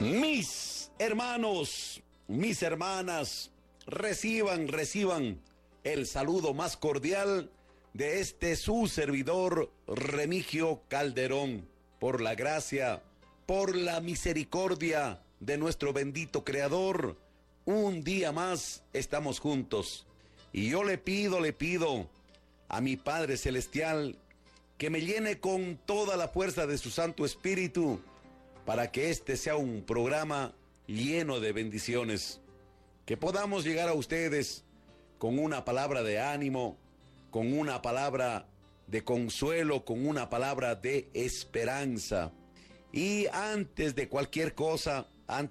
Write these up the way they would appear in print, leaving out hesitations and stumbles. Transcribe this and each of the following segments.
Mis hermanos, mis hermanas, reciban el saludo más cordial de este su servidor Remigio Calderón. Por la gracia, por la misericordia de nuestro bendito Creador, un día más estamos juntos. Y yo le pido a mi Padre Celestial que me llene con toda la fuerza de su Santo Espíritu para que este sea un programa lleno de bendiciones. Que podamos llegar a ustedes con una palabra de ánimo, con una palabra de consuelo, con una palabra de esperanza. Y antes de cualquier cosa,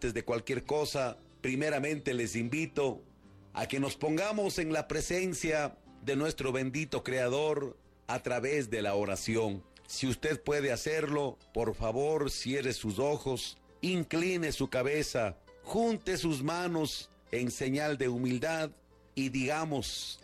primeramente les invito a que nos pongamos en la presencia de nuestro bendito Creador a través de la oración. Si usted puede hacerlo, por favor, cierre sus ojos, incline su cabeza, junte sus manos en señal de humildad y digamos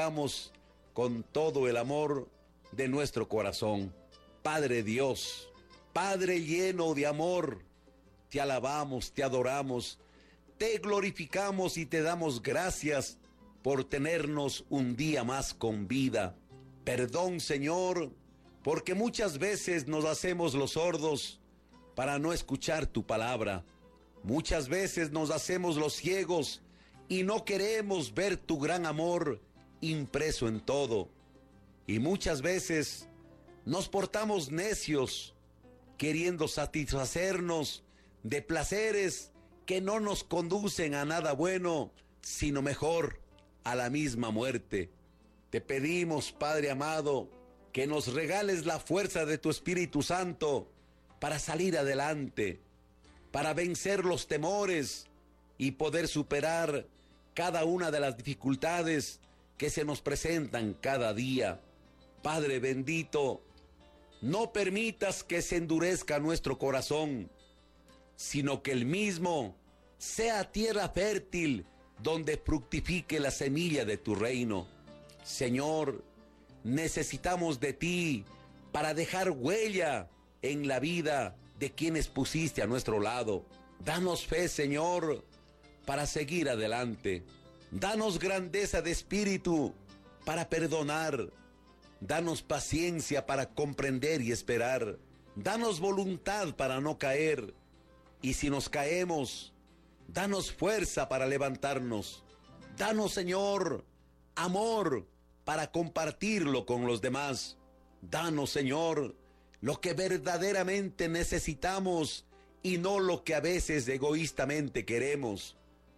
con todo el amor de nuestro corazón: Padre Dios, Padre lleno de amor, te alabamos, te adoramos, te glorificamos y te damos gracias por tenernos un día más con vida. Perdón, Señor, porque muchas veces nos hacemos los sordos para no escuchar tu palabra. Muchas veces nos hacemos los ciegos y no queremos ver tu gran amor impreso en todo. Y muchas veces nos portamos necios, queriendo satisfacernos de placeres que no nos conducen a nada bueno, sino mejor, a la misma muerte. Te pedimos, Padre amado, que nos regales la fuerza de tu Espíritu Santo para salir adelante, para vencer los temores y poder superar cada una de las dificultades que se nos presentan cada día. Padre bendito, no permitas que se endurezca nuestro corazón, sino que el mismo sea tierra fértil donde fructifique la semilla de tu reino. Señor, necesitamos de ti para dejar huella en la vida de quienes pusiste a nuestro lado. Danos fe, Señor, para seguir adelante. Danos grandeza de espíritu para perdonar. Danos paciencia para comprender y esperar. Danos voluntad para no caer. Y si nos caemos, danos fuerza para levantarnos. Danos, Señor, amor para compartirlo con los demás. Danos, Señor, lo que verdaderamente necesitamos y no lo que a veces egoístamente queremos.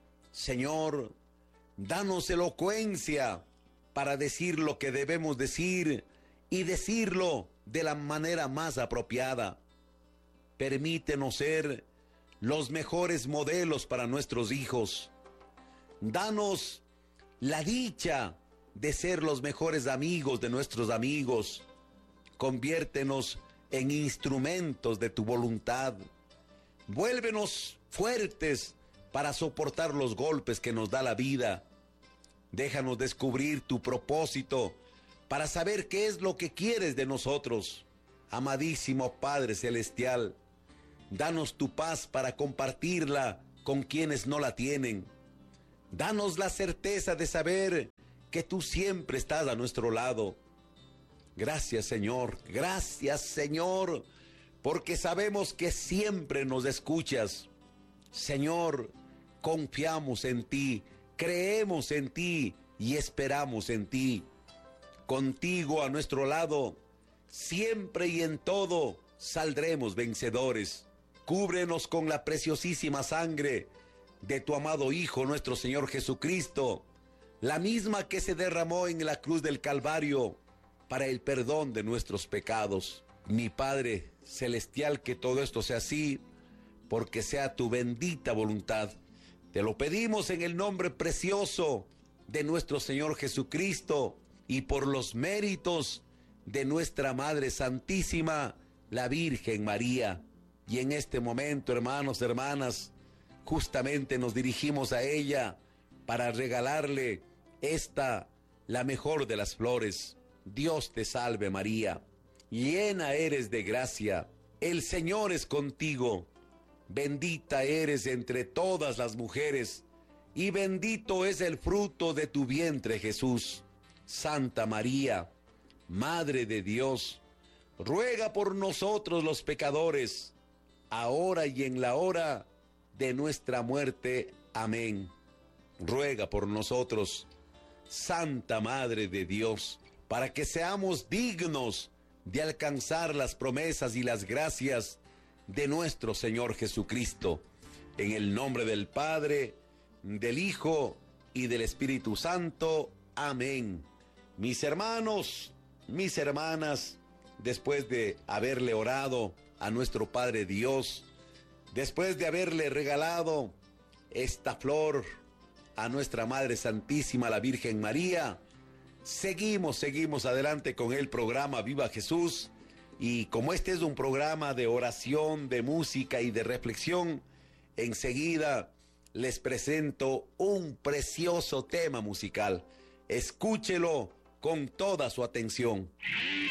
Señor, danos elocuencia para decir lo que debemos decir y decirlo de la manera más apropiada. Permítenos ser los mejores modelos para nuestros hijos. Danos la dicha de ser los mejores amigos de nuestros amigos. Conviértenos en instrumentos de tu voluntad. Vuélvenos fuertes para soportar los golpes que nos da la vida. Déjanos descubrir tu propósito para saber qué es lo que quieres de nosotros. Amadísimo Padre Celestial, danos tu paz para compartirla con quienes no la tienen. Danos la certeza de saber que tú siempre estás a nuestro lado. Gracias, Señor, porque sabemos que siempre nos escuchas. Señor, confiamos en ti, creemos en ti y esperamos en ti. Contigo a nuestro lado, siempre y en todo saldremos vencedores. Cúbrenos con la preciosísima sangre de tu amado Hijo, nuestro Señor Jesucristo, la misma que se derramó en la cruz del Calvario para el perdón de nuestros pecados. Mi Padre Celestial, que todo esto sea así, porque sea tu bendita voluntad. Te lo pedimos en el nombre precioso de nuestro Señor Jesucristo y por los méritos de nuestra Madre Santísima, la Virgen María. Y en este momento, hermanos, hermanas, justamente nos dirigimos a ella para regalarle esta, la mejor de las flores. Dios te salve María, llena eres de gracia, el Señor es contigo. bendita eres entre todas las mujeres, y bendito es el fruto de tu vientre, Jesús. Santa María, Madre de Dios, ruega por nosotros los pecadores, ahora y en la hora de nuestra muerte. Amén. Ruega por nosotros, Santa Madre de Dios, para que seamos dignos de alcanzar las promesas y las gracias de nuestro Señor Jesucristo. En el nombre del Padre, del Hijo y del Espíritu Santo. Amén. Mis hermanos, mis hermanas, después de haberle orado a nuestro Padre Dios, después de haberle regalado esta flor a nuestra Madre Santísima, la Virgen María, seguimos adelante con el programa Viva Jesús. Y como este es un programa de oración, de música y de reflexión, enseguida les presento un precioso tema musical. Escúchelo con toda su atención.